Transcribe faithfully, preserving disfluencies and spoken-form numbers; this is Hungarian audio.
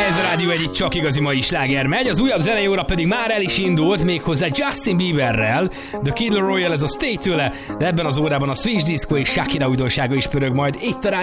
Ez a Rádió egy csak igazi mai sláger megy, az újabb zenei óra pedig már el is indult, méghozzá Justin Bieberrel, The Kid Laroi, ez a Stay tőle, de ebben az órában a Switch Disco és Shakira újdonsága is pörög majd itt a